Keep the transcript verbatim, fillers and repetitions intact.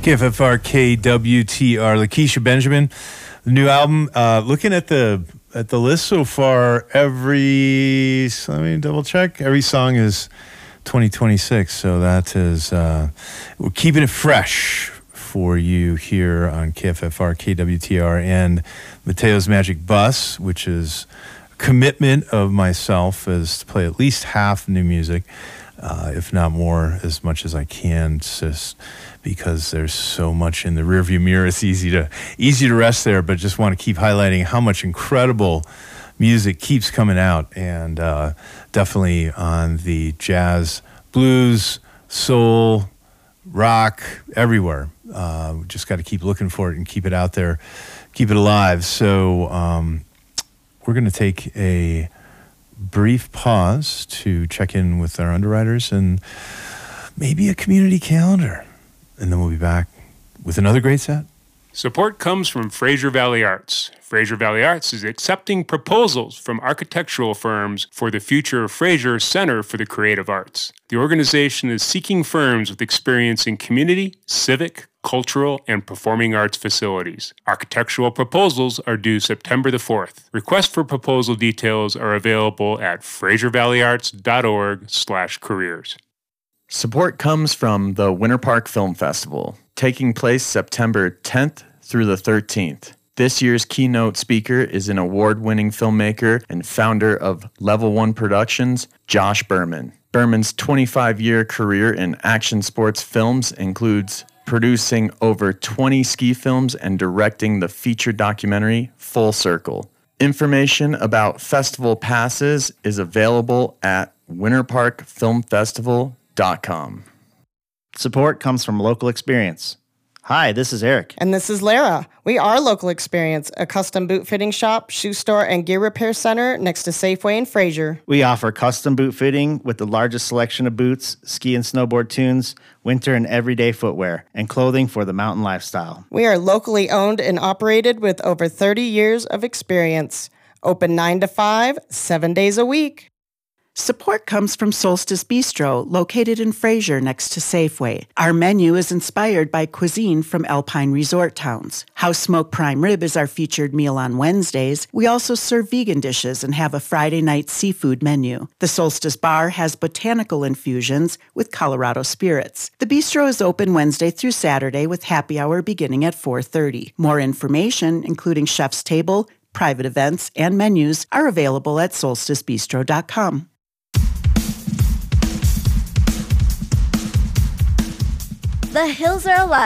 K F F R K W T R, Lakeisha Benjamin, the new album. Uh, looking at the at the list so far, every let me double check. Every song is twenty twenty-six, so that is uh, we're keeping it fresh for you here on K F F R K W T R and Mateo's Magic Bus, which is a commitment of myself is to play at least half new music, uh, if not more, as much as I can. Just because there's so much in the rearview mirror. It's easy to easy to rest there, but just want to keep highlighting how much incredible music keeps coming out, and uh, definitely on the jazz, blues, soul, rock, everywhere. Uh, we just got to keep looking for it and keep it out there, keep it alive. So um, we're going to take a brief pause to check in with our underwriters and maybe a community calendar. And then we'll be back with another great set. Support comes from Fraser Valley Arts. Fraser Valley Arts is accepting proposals from architectural firms for the future of Fraser Center for the Creative Arts. The organization is seeking firms with experience in community, civic, cultural, and performing arts facilities. Architectural proposals are due September the fourth. Requests for proposal details are available at fraser valley arts dot org slash careers. Support comes from the Winter Park Film Festival, taking place September tenth through the thirteenth. This year's keynote speaker is an award-winning filmmaker and founder of Level One Productions, Josh Berman. Berman's twenty-five-year career in action sports films includes producing over twenty ski films and directing the feature documentary Full Circle. Information about festival passes is available at winter park film festival dot com. Support comes from Local Experience. Hi, this is Eric. And this is Lara. We are Local Experience, a custom boot fitting shop, shoe store, and gear repair center next to Safeway in Fraser. We offer custom boot fitting with the largest selection of boots, ski and snowboard tunes, winter and everyday footwear, and clothing for the mountain lifestyle. We are locally owned and operated with over thirty years of experience. Open nine to five, seven days a week. Support comes from Solstice Bistro, located in Fraser next to Safeway. Our menu is inspired by cuisine from Alpine resort towns. House Smoked Prime Rib is our featured meal on Wednesdays. We also serve vegan dishes and have a Friday night seafood menu. The Solstice Bar has botanical infusions with Colorado spirits. The bistro is open Wednesday through Saturday with happy hour beginning at four thirty. More information, including chef's table, private events, and menus, are available at solstice bistro dot com. The hills are alive.